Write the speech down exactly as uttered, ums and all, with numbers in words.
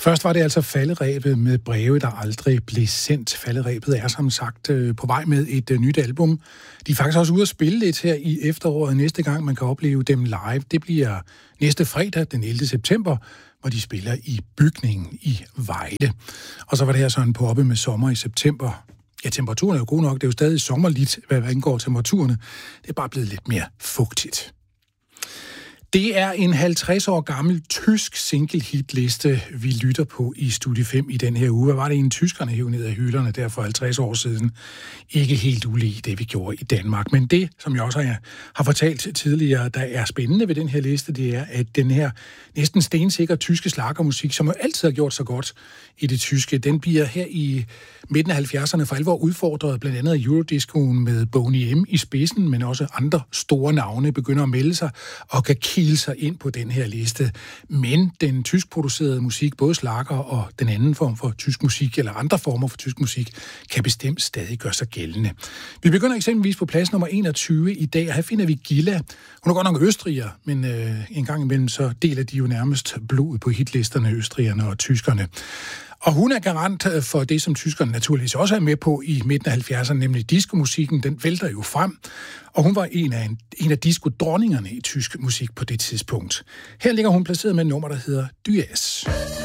Først var det altså falderebet med breve, der aldrig blev sendt. Falderebet er som sagt på vej med et nyt album. De er faktisk også ude at spille lidt her i efteråret. Næste gang man kan opleve dem live, det bliver næste fredag, den ellevte september, hvor de spiller i Bygningen i Vejle. Og så var det her sådan på oppe med sommer i september. Ja, temperaturen er jo god nok. Det er jo stadig sommerligt, hvad angår temperaturerne. Det er bare blevet lidt mere fugtigt. Det er en halvtreds år gammel tysk single-hit-liste, vi lytter på i Studie fem i den her uge. Hvad var det en tyskerne hævde ned af hylderne der for halvtreds år siden? Ikke helt ulig det, vi gjorde i Danmark. Men det, som jeg også har fortalt tidligere, der er spændende ved den her liste, det er, at den her næsten stensikre tyske schlagermusik, som jo altid har gjort så godt i det tyske, den bliver her i midten af halvfjerdserne for alvor udfordret, blandt andet af Eurodiscoen med Boney M i spidsen, men også andre store navne begynder at melde sig og kan kile sig ind på den her liste. Men den tyskproducerede musik, både schlager og den anden form for tysk musik, eller andre former for tysk musik, kan bestemt stadig gøre sig gældende. Vi begynder eksempelvis på plads nummer enogtyve i dag, og her finder vi Gilla. Hun er godt nok østriger, men øh, en gang imellem så deler de jo nærmest blod på hitlisterne, østrigerne og tyskerne. Og hun er garant for det, som tyskerne naturligvis også er med på i midten af halvfjerdserne, nemlig diskomusikken. Den vælter jo frem, og hun var en af, en, en af disco-dronningerne i tysk musik på det tidspunkt. Her ligger hun placeret med et nummer, der hedder Dyes.